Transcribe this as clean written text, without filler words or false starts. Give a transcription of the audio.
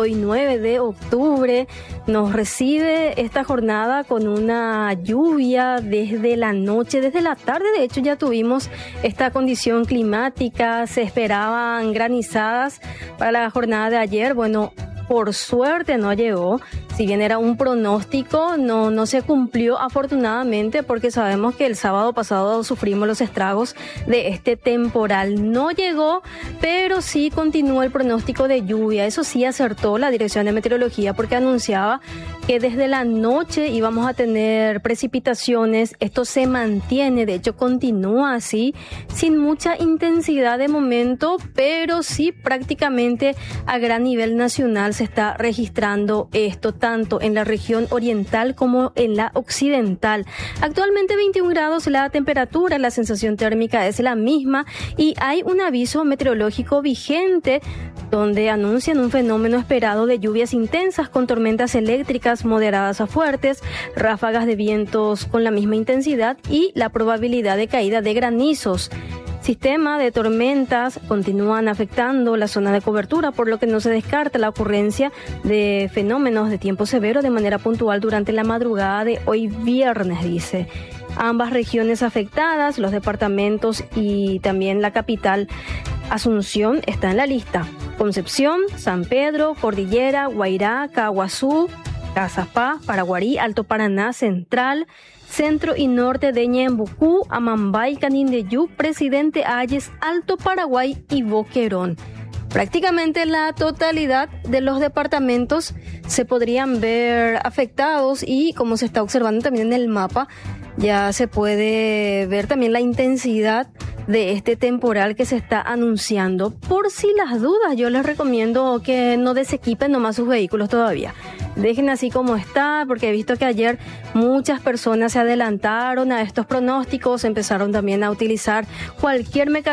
hoy 9 de octubre, nos recibe esta jornada con una lluvia desde la noche, desde la tarde. De hecho, ya tuvimos esta condición climática, se esperaban granizadas para la jornada de ayer. Bueno, por suerte no llegó. Si bien era un pronóstico, no se cumplió afortunadamente, porque sabemos que el sábado pasado sufrimos los estragos de este temporal. No llegó, pero sí continuó el pronóstico de lluvia. Eso sí acertó la Dirección de Meteorología, porque anunciaba que desde la noche íbamos a tener precipitaciones. Esto se mantiene, de hecho continúa así, sin mucha intensidad de momento, pero sí prácticamente a gran nivel nacional se está registrando esto, tanto en la región oriental como en la occidental. Actualmente 21 grados la temperatura, la sensación térmica es la misma y hay un aviso meteorológico vigente donde anuncian un fenómeno esperado de lluvias intensas con tormentas eléctricas moderadas a fuertes, ráfagas de vientos con la misma intensidad y la probabilidad de caída de granizos. Sistema de tormentas continúan afectando la zona de cobertura, por lo que no se descarta la ocurrencia de fenómenos de tiempo severo de manera puntual durante la madrugada de hoy viernes, dice. Ambas regiones afectadas, los departamentos y también la capital Asunción, está en la lista. Concepción, San Pedro, Cordillera, Guairá, Caguazú, Cazapá, Paraguarí, Alto Paraná, Central, Centro y Norte de Ñembucú, Amambay, Canindeyú, Presidente Hayes, Alto Paraguay y Boquerón. Prácticamente la totalidad de los departamentos se podrían ver afectados y, como se está observando también en el mapa, ya se puede ver también la intensidad de este temporal que se está anunciando. Por si las dudas, yo les recomiendo que no desequipen nomás sus vehículos todavía. Dejen así como está, porque he visto que ayer muchas personas se adelantaron a estos pronósticos, empezaron también a utilizar cualquier mecanismo